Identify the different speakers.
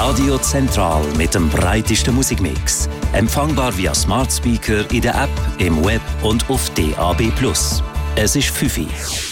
Speaker 1: Radio Zentral mit dem breitesten Musikmix. Empfangbar via Smart Speaker in der App, im Web und auf DAB+. Es ist 5 Uhr.